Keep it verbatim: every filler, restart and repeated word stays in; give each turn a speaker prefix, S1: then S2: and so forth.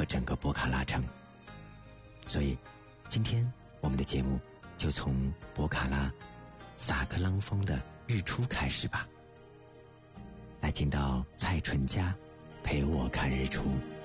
S1: 整个博卡拉城。所以今天我们的节目就从博卡拉萨克朗峰的日出开始吧，来听到蔡淳佳陪我看日出。